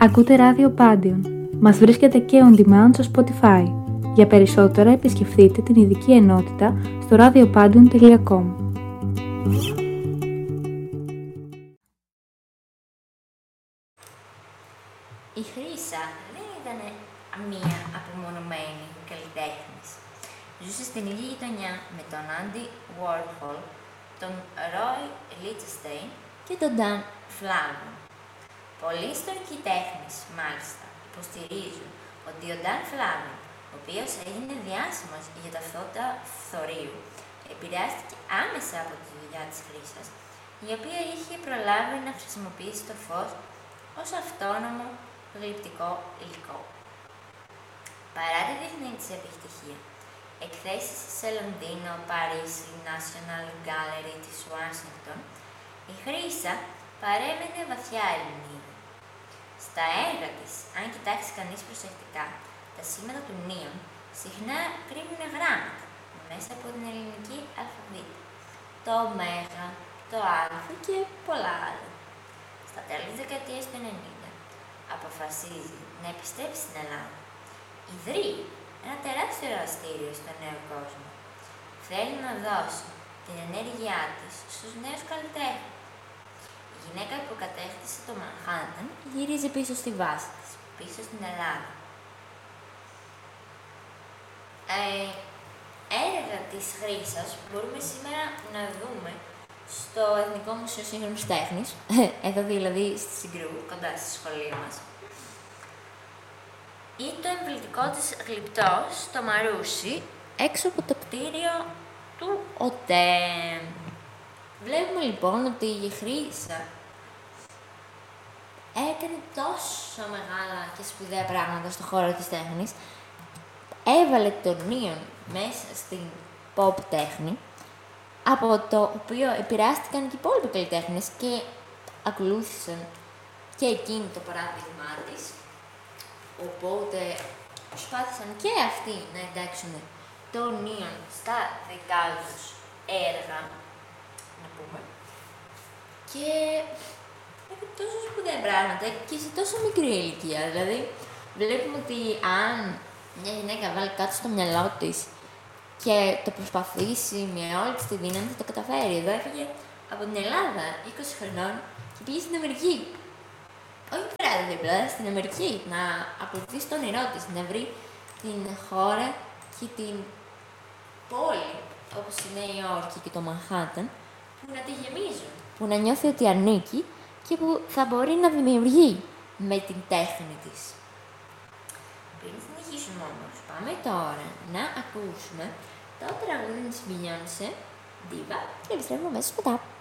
Ακούτε ράδιο Pandion. Μας βρίσκεται και on demand στο Spotify. Για περισσότερα επισκεφτείτε την ειδική ενότητα στο radiopandion.com. Η Χρύσα δεν ήταν μία απομονωμένη καλλιτέχνης. Ζούσε στην ίδια γειτονιά με τον Άντι Βόρχολ, τον Ρόι Λίτσεστεϊν και τον Νταν Φλάβιν. Πολλοί ιστορικοί τέχνες, μάλιστα, υποστηρίζουν ότι ο Νταν Φλάβιν, ο οποίος έγινε διάσημος για τα φώτα φθορείου, επηρεάστηκε άμεσα από τη δουλειά της Χρύσας, η οποία είχε προλάβει να χρησιμοποιήσει το φως ως αυτόνομο γλυπτικό υλικό. Παρά τη διεθνή της επιτυχία, εκθέσεις σε Λονδίνο, Παρίσι, National Gallery της Ουάσιγκτον, η Χρύσα παρέμενε βαθιά Ελληνίδα. Στα έργα της, αν κοιτάξει κανείς προσεκτικά, τα σήματα του νίων συχνά κρύβουν γράμματα μέσα από την ελληνική αλφαβήτα, το Ω, το Α και πολλά άλλα. Στα τέλη της δεκαετίας του 90, αποφασίζει να επιστρέψει στην Ελλάδα. Ιδρύει ένα τεράστιο εργαστήριο στον νέο κόσμο. Θέλει να δώσει την ενέργειά της στους νέους καλλιτέχνες. Η γυναίκα που κατέκτησε το Μανχάταν γυρίζει πίσω στη βάση της, πίσω στην Ελλάδα. Έργα της Χρύσας μπορούμε σήμερα να δούμε στο Εθνικό Μουσείο Σύγχρονης Τέχνης, εδώ δηλαδή στη Συγκρού, κοντά στη σχολεία μας, ή το εμβλητικό της γλυπτό στο Μαρούσι, έξω από το κτίριο του ΟΤΕ. Βλέπουμε λοιπόν ότι η Χρύσα έκανε τόσο μεγάλα και σπουδαία πράγματα στον χώρο της τέχνης, έβαλε τον νίον μέσα στην pop τέχνη, από το οποίο επηρεάστηκαν και οι υπόλοιποι καλλιτέχνες και ακολούθησαν και εκείνη το παράδειγμά της. Οπότε προσπάθησαν και αυτοί να εντάξουν το νίον στα δικά τους έργα, να πούμε. Και έκανε τόσο σπουδαία πράγματα και σε τόσο μικρή ηλικία. Δηλαδή, βλέπουμε ότι αν μια γυναίκα βάλει κάτι στο μυαλό της και το προσπαθήσει με όλη της τη δύναμη, θα το καταφέρει. Εδώ έφυγε από την Ελλάδα 20 χρονών και πήγε στην Αμερική. Όχι πέρα δίπλα, στην Αμερική, να ακολουθήσει το όνειρό της, να βρει την χώρα και την πόλη, όπως η Νέα Υόρκη και το Μανχάταν, που να τη γεμίζουν, που να νιώθει ότι ανήκει και που θα μπορεί να δημιουργεί με την τέχνη της. Πριν συνεχίσουμε όμως, πάμε τώρα να ακούσουμε το τραγούδι της Beyoncé, Diva, και επιστρέφουμε αμέσως μετά.